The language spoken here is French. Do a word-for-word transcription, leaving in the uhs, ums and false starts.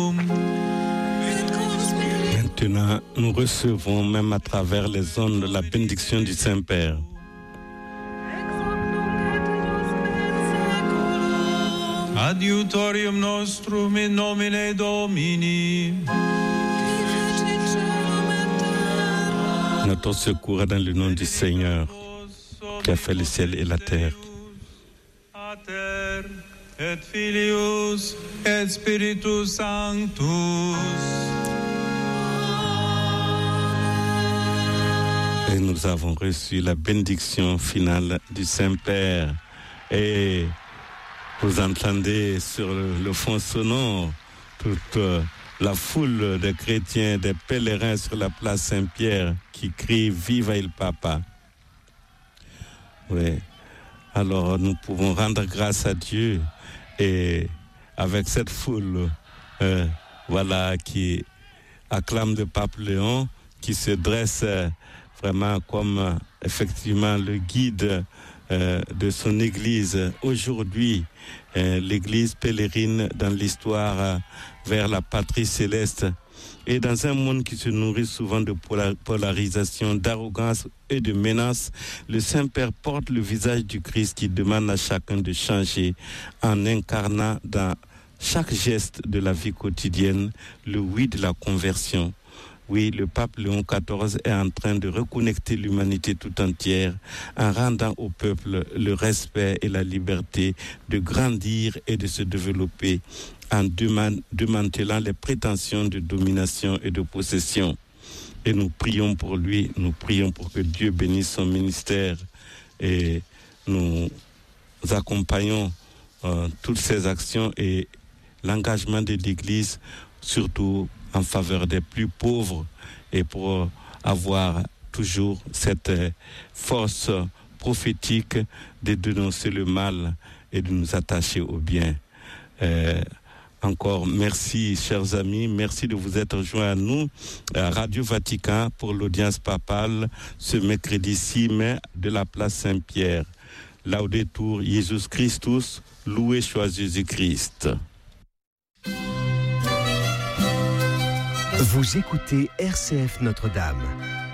Maintenant, nous recevons même à travers les ondes la bénédiction du Saint-Père. Adiutorium nostrum in nomine Domini. Notre secours est dans le nom du Seigneur qui a fait le ciel et la terre. Pater et Filius et Spiritus Sanctus. Et nous avons reçu la bénédiction finale du Saint-Père. Et vous entendez sur le, le fond sonore toute euh, la foule des chrétiens, des pèlerins sur la place Saint-Pierre qui crient « Viva il Papa ». Oui. Alors nous pouvons rendre grâce à Dieu et avec cette foule euh, voilà, qui acclame le pape Léon, qui se dresse euh, vraiment comme euh, effectivement le guide euh, de son église. Aujourd'hui, euh, l'église pèlerine dans l'histoire euh, vers la patrie céleste. Et dans un monde qui se nourrit souvent de polarisation, d'arrogance et de menaces, le Saint-Père porte le visage du Christ qui demande à chacun de changer en incarnant dans chaque geste de la vie quotidienne le oui de la conversion. Oui, le pape Léon quatorze est en train de reconnecter l'humanité tout entière en rendant au peuple le respect et la liberté de grandir et de se développer en démantelant les prétentions de domination et de possession. Et nous prions pour lui, nous prions pour que Dieu bénisse son ministère et nous accompagnons euh, toutes ces actions et l'engagement de l'Église, surtout en faveur des plus pauvres et pour avoir toujours cette force prophétique de dénoncer le mal et de nous attacher au bien. Euh, Encore merci, chers amis. Merci de vous être joints à nous, à Radio Vatican, pour l'audience papale ce mercredi six mai de la place Saint-Pierre. Laudetur Jesus Christus, loué soit Jésus-Christ. Vous écoutez R C F Notre-Dame.